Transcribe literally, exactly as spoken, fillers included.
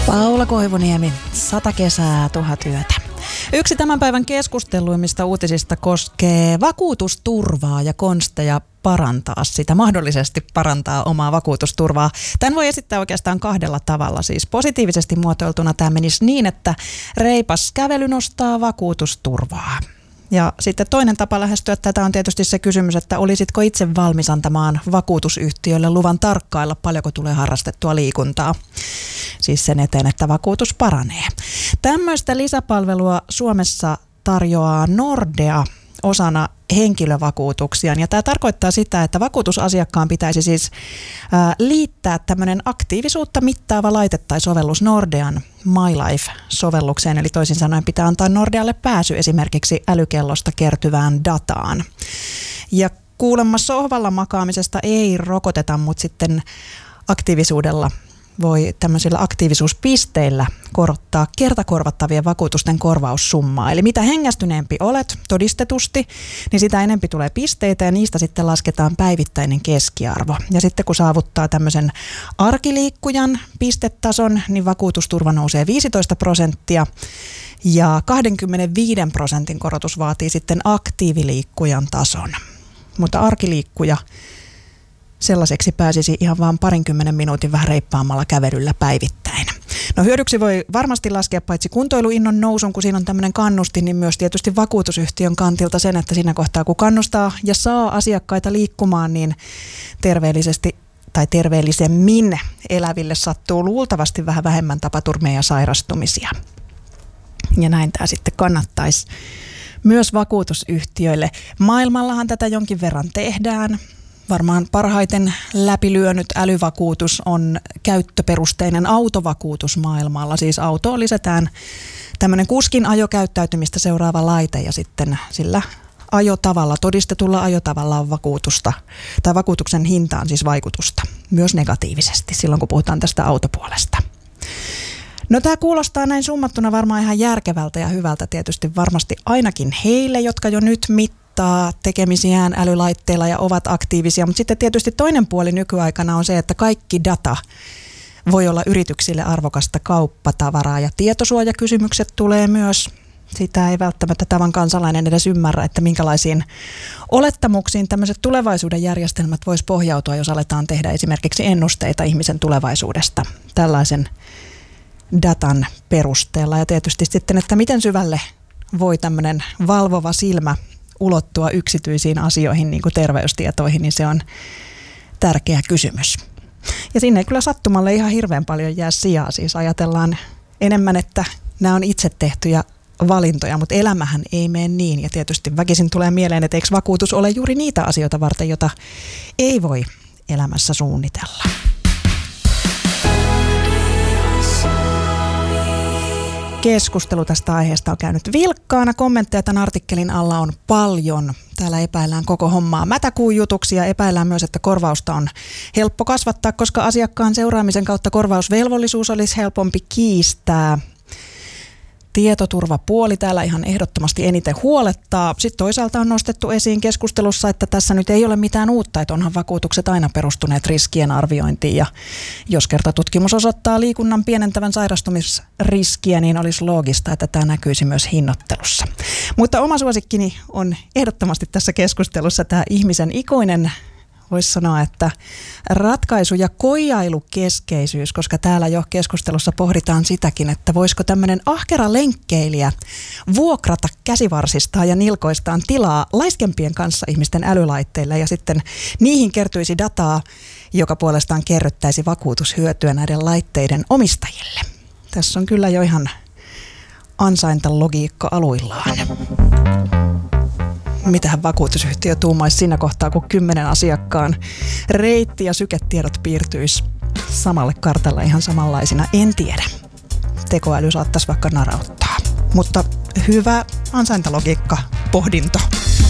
Paula Koivuniemi, sata kesää, tuhat yötä. Yksi tämän päivän keskusteluimmista uutisista koskee vakuutusturvaa ja konsteja parantaa sitä, mahdollisesti parantaa omaa vakuutusturvaa. Tämän voi esittää oikeastaan kahdella tavalla. Siis positiivisesti muotoiltuna tämä menisi niin, että reipas kävely nostaa vakuutusturvaa. Ja sitten toinen tapa lähestyä tätä on tietysti se kysymys, että olisitko itse valmis antamaan vakuutusyhtiölle luvan tarkkailla, paljonko tulee harrastettua liikuntaa. Siis sen eteen, että vakuutus paranee. Tämmöistä lisäpalvelua Suomessa tarjoaa Nordea osana henkilövakuutuksia. Ja tämä tarkoittaa sitä, että vakuutusasiakkaan pitäisi siis ää, liittää tämmöinen aktiivisuutta mittaava laite tai sovellus Nordean MyLife-sovellukseen. Eli toisin sanoen pitää antaa Nordealle pääsy esimerkiksi älykellosta kertyvään dataan. Ja kuulemma sohvalla makaamisesta ei rokoteta, mutta sitten aktiivisuudella voi tämmöisillä aktiivisuuspisteillä korottaa kertakorvattavien vakuutusten korvaussummaa. Eli mitä hengästyneempi olet todistetusti, niin sitä enempi tulee pisteitä ja niistä sitten lasketaan päivittäinen keskiarvo. Ja sitten kun saavuttaa tämmöisen arkiliikkujan pistetason, niin vakuutusturva nousee viisitoista prosenttia ja kaksikymmentäviisi prosentin korotus vaatii sitten aktiiviliikkujan tason. Mutta arkiliikkuja sellaiseksi pääsisi ihan vaan parinkymmenen minuutin vähän reippaammalla kävelyllä päivittäin. No hyödyksi voi varmasti laskea paitsi kuntoiluinnon nousun, kun siinä on tämmöinen kannustin, niin myös tietysti vakuutusyhtiön kantilta sen, että siinä kohtaa kun kannustaa ja saa asiakkaita liikkumaan, niin terveellisesti tai terveellisemmin eläville sattuu luultavasti vähän vähemmän tapaturmia ja sairastumisia. Ja näin tämä sitten kannattaisi myös vakuutusyhtiöille. Maailmallahan tätä jonkin verran tehdään. Varmaan parhaiten läpilyönyt älyvakuutus on käyttöperusteinen autovakuutus maailmalla. Siis autoon lisätään tämmöinen kuskin ajokäyttäytymistä seuraava laite ja sitten sillä ajotavalla, todistetulla ajotavalla on vakuutusta tai vakuutuksen hintaan siis vaikutusta myös negatiivisesti silloin, kun puhutaan tästä autopuolesta. No tämä kuulostaa näin summattuna varmaan ihan järkevältä ja hyvältä tietysti varmasti ainakin heille, jotka jo nyt mittaa tekemisiään älylaitteilla ja ovat aktiivisia, mutta sitten tietysti toinen puoli nykyaikana on se, että kaikki data voi olla yrityksille arvokasta kauppatavaraa ja tietosuojakysymykset tulee myös. Sitä ei välttämättä tavan kansalainen edes ymmärrä, että minkälaisiin olettamuksiin tämmöiset tulevaisuuden järjestelmät vois pohjautua, jos aletaan tehdä esimerkiksi ennusteita ihmisen tulevaisuudesta tällaisen datan perusteella. Ja tietysti sitten, että miten syvälle voi tämmöinen valvova silmä ulottua yksityisiin asioihin, niin kuin terveystietoihin, niin se on tärkeä kysymys. Ja sinne ei kyllä sattumalle ihan hirveän paljon jää sijaa. Siis ajatellaan enemmän, että nämä on itse tehtyjä valintoja, mutta elämähän ei mene niin. Ja tietysti väkisin tulee mieleen, että eikö vakuutus ole juuri niitä asioita varten, joita ei voi elämässä suunnitella. Keskustelu tästä aiheesta on käynyt vilkkaana. Kommentteja tämän artikkelin alla on paljon. Täällä epäillään koko hommaa mätäkuun jutuksi ja epäillään myös, että korvausta on helppo kasvattaa, koska asiakkaan seuraamisen kautta korvausvelvollisuus olisi helpompi kiistää. Tietoturvapuoli täällä ihan ehdottomasti eniten huolettaa. Sitten toisaalta on nostettu esiin keskustelussa, että tässä nyt ei ole mitään uutta, että onhan vakuutukset aina perustuneet riskien arviointiin. Ja jos kerta tutkimus osoittaa liikunnan pienentävän sairastumisriskiä, niin olisi loogista, että tämä näkyisi myös hinnoittelussa. Mutta oma suosikkini on ehdottomasti tässä keskustelussa tämä ihmisen ikuinen, voisi sanoa, että ratkaisu- ja koijailukeskeisyys, koska täällä jo keskustelussa pohditaan sitäkin, että voisiko tämmöinen ahkera lenkkeilijä vuokrata käsivarsistaan ja nilkoistaan tilaa laiskempien kanssa ihmisten älylaitteille ja sitten niihin kertyisi dataa, joka puolestaan kerryttäisi vakuutushyötyä näiden laitteiden omistajille. Tässä on kyllä jo ihan ansaintalogiikka aluillaan. Mitähän vakuutusyhtiö tuumaisi siinä kohtaa, kun kymmenen asiakkaan reitti- ja syketiedot piirtyisi samalle kartalle ihan samanlaisina? En tiedä. Tekoäly saattaisi vaikka narauttaa. Mutta hyvä ansaintalogiikka pohdinto.